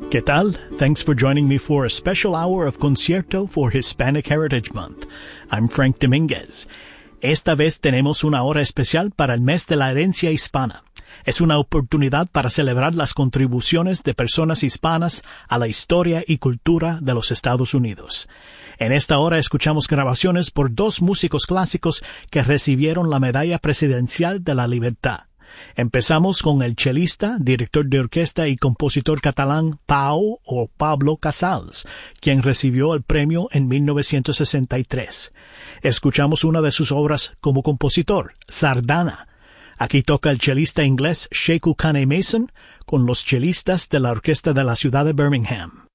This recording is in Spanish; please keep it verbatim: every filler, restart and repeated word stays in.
¿Qué tal? Thanks for joining me for a special hour of concierto for Hispanic Heritage Month. I'm Frank Dominguez. Esta vez tenemos una hora especial para el mes de la herencia hispana. Es una oportunidad para celebrar las contribuciones de personas hispanas a la historia y cultura de los Estados Unidos. En esta hora escuchamos grabaciones por dos músicos clásicos que recibieron la Medalla Presidencial de la Libertad. Empezamos con el chelista, director de orquesta y compositor catalán Pau o Pablo Casals, quien recibió el premio en mil novecientos sesenta y tres. Escuchamos una de sus obras como compositor, Sardana. Aquí toca el chelista inglés Sheku Kane Mason con los chelistas de la orquesta de la ciudad de Birmingham.